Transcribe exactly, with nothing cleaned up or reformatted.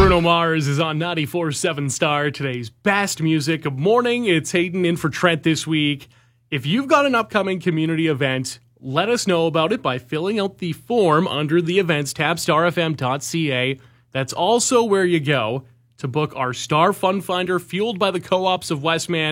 Bruno Mars is on ninety-four point seven Star, today's best music. Good morning, it's Hayden in for Trent this week. If you've got an upcoming community event, let us know about it by filling out the form under the events tab, star f m dot c a. That's also where you go to book our Star Fun Finder fueled by the co-ops of Westman